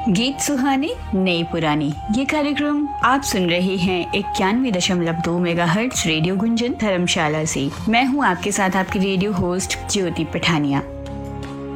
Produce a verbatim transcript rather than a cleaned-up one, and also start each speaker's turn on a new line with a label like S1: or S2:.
S1: गीत सुहाने नई पुरानी, ये कार्यक्रम आप सुन रहे हैं इक्यानवे दशमलव दो मेगा हर्ट्ज रेडियो गुंजन धर्मशाला से। मैं हूं आपके साथ आपकी रेडियो होस्ट ज्योति पठानिया।